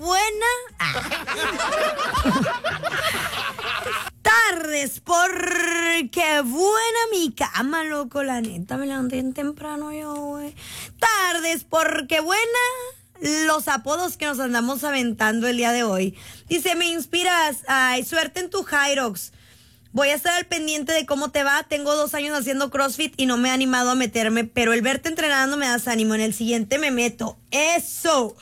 buena. Tardes porque buena mi cama, loco, la neta, me levanté bien temprano yo, güey. Tardes porque buena los apodos que nos andamos aventando el día de hoy. Dice, me inspiras, ay, suerte en tu Hyrox. Voy a estar al pendiente de cómo te va. Tengo 2 años haciendo CrossFit y no me he animado a meterme, pero el verte entrenando me das ánimo. En el siguiente me meto. Eso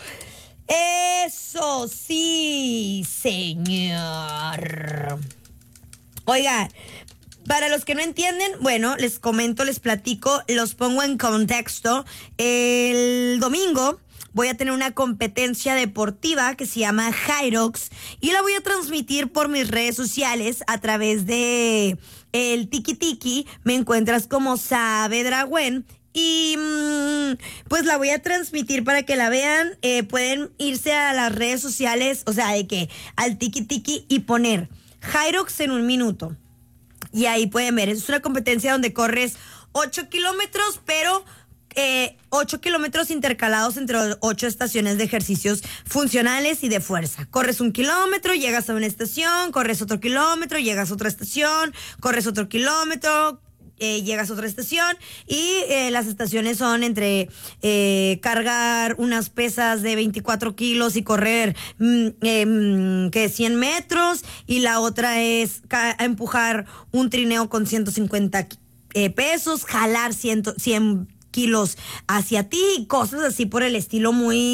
sí, señor. Oiga, para los que no entienden, bueno, les comento, les platico, los pongo en contexto. El domingo voy a tener una competencia deportiva que se llama Hyrox y la voy a transmitir por mis redes sociales a través de el Tiki Tiki. Me encuentras como Saavedra Gwen. Y pues la voy a transmitir para que la vean. Pueden irse a las redes sociales, o sea, de que al Tiki Tiki y poner Hyrox en 1 minuto. Y ahí pueden ver, es una competencia donde corres 8 kilómetros, pero 8 kilómetros intercalados entre 8 estaciones de ejercicios funcionales y de fuerza. Corres 1 kilómetro, llegas a una estación, corres otro kilómetro, llegas a otra estación, corres otro kilómetro, llegas a otra estación y las estaciones son entre cargar unas pesas de 24 kilos y correr 100 metros, y la otra es empujar un trineo con 150 pesos, jalar 100 kilos hacia ti, cosas así por el estilo, muy